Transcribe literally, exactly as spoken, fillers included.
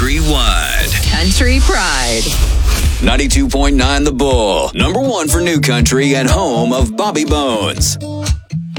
countrywide. Country Pride. ninety-two point nine The Bull. Number one for new country and home of Bobby Bones.